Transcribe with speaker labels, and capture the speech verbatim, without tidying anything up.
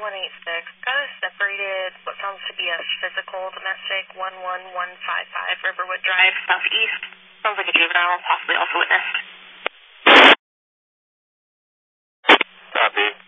Speaker 1: one eight six. Got a separated, what sounds to be a physical domestic, one one one five five Riverwood Drive, southeast. Sounds like a juvenile, possibly also witnessed.
Speaker 2: Copy.